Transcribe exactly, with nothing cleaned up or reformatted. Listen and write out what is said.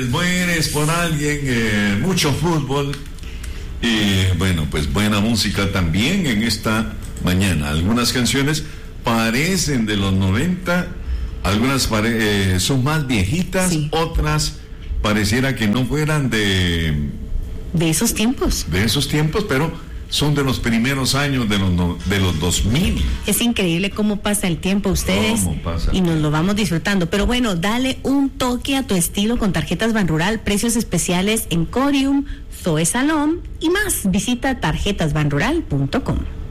Mueres por alguien, eh, mucho fútbol y bueno, pues buena música también en esta mañana. Algunas canciones parecen de los noventa, algunas pare- eh, son más viejitas, sí. Otras pareciera que no fueran de... De esos tiempos. De esos tiempos, pero son de los primeros años de los, no, de los dos mil. Es increíble cómo pasa el tiempo ustedes y nos lo vamos disfrutando. Pero bueno, dale un toque a tu estilo con tarjetas Banrural, precios especiales en Corium, Zoe Salón y más. Visita tarjetas banrural punto com.